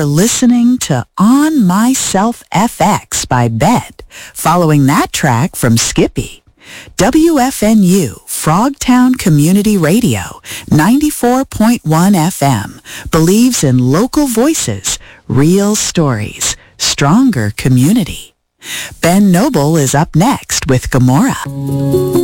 are listening to On Myself FX by Bed, following that track from Skippy. WFNU, Frogtown Community Radio, 94.1 FM, believes in local voices, real stories, stronger community. Ben Noble is up next with Gomorrah.